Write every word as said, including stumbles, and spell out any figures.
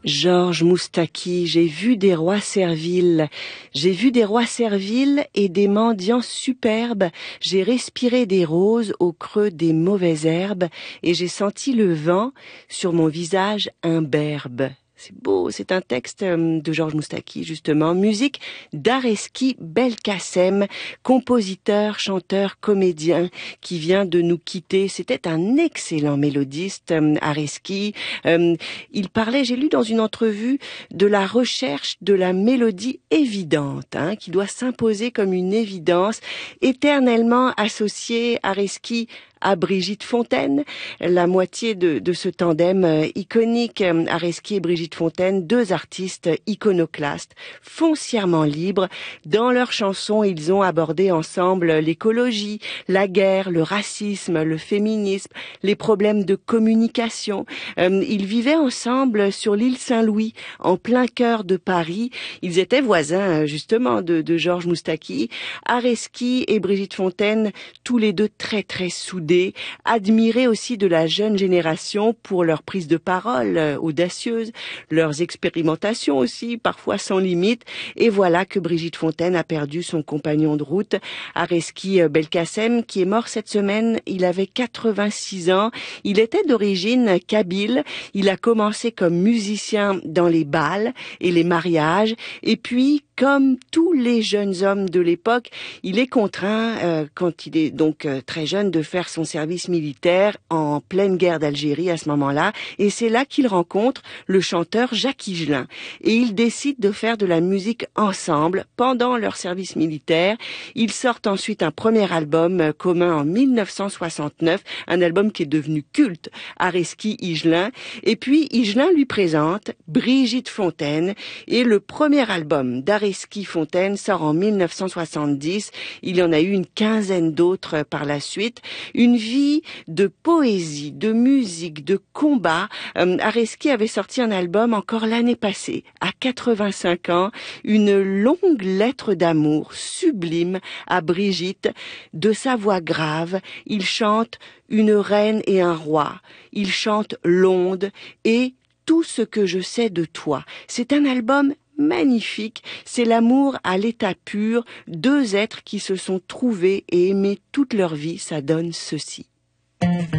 Georges Moustaki, j'ai vu des rois serviles, j'ai vu des rois serviles et des mendiants superbes, j'ai respiré des roses au creux des mauvaises herbes, et j'ai senti le vent sur mon visage imberbe. C'est beau, c'est un texte de Georges Moustaki, justement. Musique d'Areski Belkacem, compositeur, chanteur, comédien, qui vient de nous quitter. C'était un excellent mélodiste, Areski. Euh, il parlait, j'ai lu dans une entrevue, de la recherche de la mélodie évidente, hein, qui doit s'imposer comme une évidence, éternellement associée, Areski, à Brigitte Fontaine, la moitié de, de ce tandem euh, iconique, euh, Areski et Brigitte Fontaine, deux artistes iconoclastes, foncièrement libres. Dans leurs chansons, ils ont abordé ensemble l'écologie, la guerre, le racisme, le féminisme, les problèmes de communication. Euh, ils vivaient ensemble sur l'île Saint-Louis, en plein cœur de Paris. Ils étaient voisins, justement, de, de Georges Moustaki. Areski et Brigitte Fontaine, tous les deux très très soudés, admirés aussi de la jeune génération pour leur prise de parole euh, audacieuse, leurs expérimentations aussi, parfois sans limite. Et voilà que Brigitte Fontaine a perdu son compagnon de route, Areski Belkacem, qui est mort cette semaine. Il avait quatre-vingt-six ans. Il était d'origine kabyle. Il a commencé comme musicien dans les bals et les mariages. Et puis, comme tous les jeunes hommes de l'époque, il est contraint, euh, quand il est donc euh, très jeune, de faire son service militaire en pleine guerre d'Algérie à ce moment-là. Et c'est là qu'il rencontre le chanteur Jacques Higelin. Et ils décident de faire de la musique ensemble pendant leur service militaire. Ils sortent ensuite un premier album euh, commun en mille neuf cent soixante-neuf, un album qui est devenu culte, Areski Higelin. Et puis Higelin lui présente Brigitte Fontaine, et le premier album d'Areski Fontaine sort en mille neuf cent soixante-dix. Il y en a eu une quinzaine d'autres par la suite. Une vie de poésie, de musique, de combat. Euh, Areski avait sorti un album encore l'année passée, à quatre-vingt-cinq ans, une longue lettre d'amour sublime à Brigitte. De sa voix grave, il chante une reine et un roi. Il chante l'onde et tout ce que je sais de toi. C'est un album magnifique, c'est l'amour à l'état pur, deux êtres qui se sont trouvés et aimés toute leur vie, ça donne ceci.